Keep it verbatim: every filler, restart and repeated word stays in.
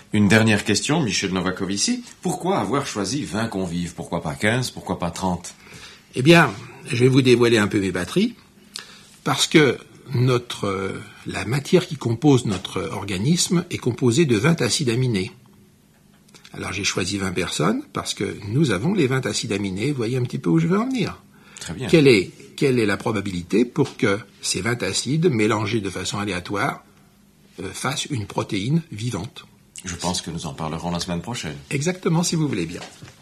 Une dernière question, Michel Novakovici. Pourquoi avoir choisi vingt convives? Pourquoi pas quinze? Pourquoi pas trente? Eh bien, je vais vous dévoiler un peu mes batteries, parce que notre, euh, la matière qui compose notre organisme est composée de vingt acides aminés. Alors j'ai choisi vingt personnes parce que nous avons les vingt acides aminés. Vous voyez un petit peu où je veux en venir. Très bien. Quelle est, quelle est la probabilité pour que ces vingt acides, mélangés de façon aléatoire, euh, fassent une protéine vivante? Je pense que nous en parlerons la semaine prochaine. Exactement, si vous voulez bien.